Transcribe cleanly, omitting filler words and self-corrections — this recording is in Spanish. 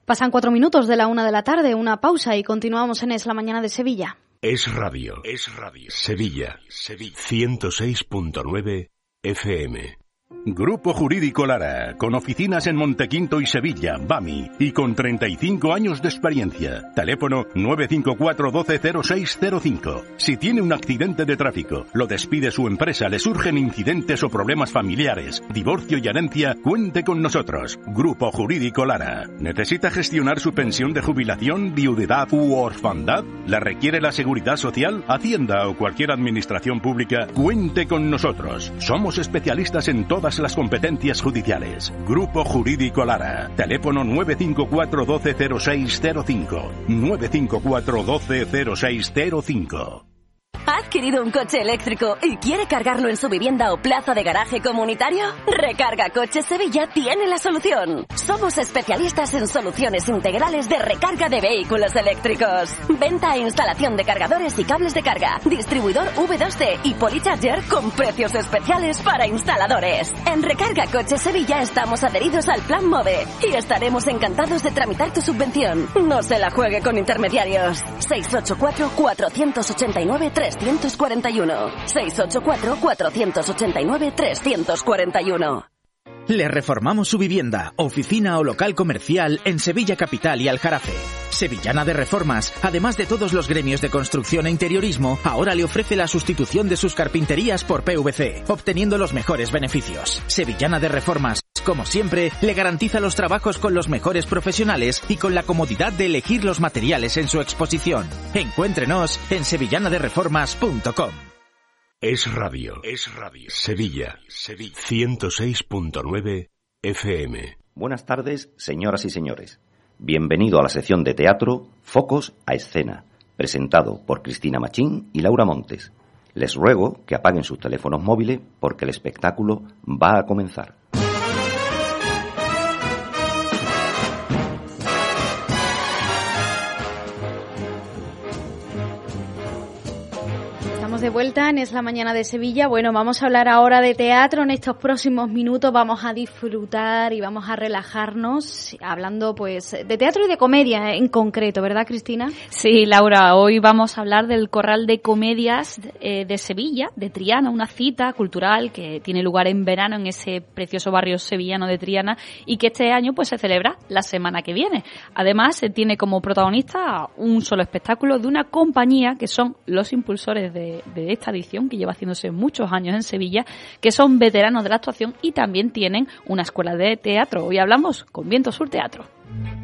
Pasan 4 minutos de la 1 de la tarde, una pausa y continuamos en Es la Mañana de Sevilla. Es Radio. Sevilla. 106.9 FM. Grupo Jurídico Lara, con oficinas en Montequinto y Sevilla, BAMI, y con 35 años de experiencia. Teléfono 954 12 0605. Si tiene un accidente de tráfico, lo despide su empresa, le surgen incidentes o problemas familiares, divorcio y herencia, cuente con nosotros. Grupo Jurídico Lara. ¿Necesita gestionar su pensión de jubilación, viudedad u orfandad? ¿La requiere la Seguridad Social, Hacienda o cualquier administración pública? Cuente con nosotros. Somos especialistas en todas las competencias judiciales. Grupo Jurídico Lara. Teléfono 954 12 0605. 954 12 0605. ¿Ha adquirido un coche eléctrico y quiere cargarlo en su vivienda o plaza de garaje comunitario? Recarga Coches Sevilla tiene la solución. Somos especialistas en soluciones integrales de recarga de vehículos eléctricos. Venta e instalación de cargadores y cables de carga. Distribuidor V2C y Polycharger con precios especiales para instaladores. En Recarga Coches Sevilla estamos adheridos al Plan MOVE y estaremos encantados de tramitar tu subvención. No se la juegue con intermediarios. 684 489 341. 684 489 341. Le reformamos su vivienda, oficina o local comercial en Sevilla Capital y Aljarafe. Sevillana de Reformas, además de todos los gremios de construcción e interiorismo, ahora le ofrece la sustitución de sus carpinterías por PVC, obteniendo los mejores beneficios. Sevillana de Reformas, como siempre, le garantiza los trabajos con los mejores profesionales y con la comodidad de elegir los materiales en su exposición. Encuéntrenos en sevillanadereformas.com. Es Radio. Sevilla. 106.9 FM. Buenas tardes, señoras y señores. Bienvenido a la sección de teatro Focos a Escena, presentado por Cristina Machín y Laura Montes. Les ruego que apaguen sus teléfonos móviles porque el espectáculo va a comenzar. De vuelta en Es la Mañana de Sevilla. Bueno, vamos a hablar ahora de teatro. En estos próximos minutos vamos a disfrutar y vamos a relajarnos hablando pues de teatro y de comedia en concreto, ¿verdad, Cristina? Sí, Laura, hoy vamos a hablar del Corral de Comedias de Sevilla, de Triana, una cita cultural que tiene lugar en verano en ese precioso barrio sevillano de Triana y que este año pues se celebra la semana que viene. Además, se tiene como protagonista un solo espectáculo de una compañía que son los impulsores de esta edición, que lleva haciéndose muchos años en Sevilla, que son veteranos de la actuación y también tienen una escuela de teatro. Hoy hablamos con Viento Sur Teatro.